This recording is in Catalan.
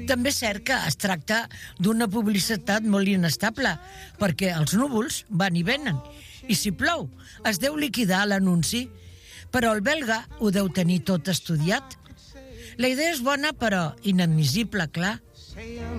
També és cert que es tracta d'una publicitat molt inestable, perquè els núvols van i venen, i si plou es deu liquidar l'anunci, però el belga ho deu tenir tot estudiat. La idea és bona, però inadmissible, clar.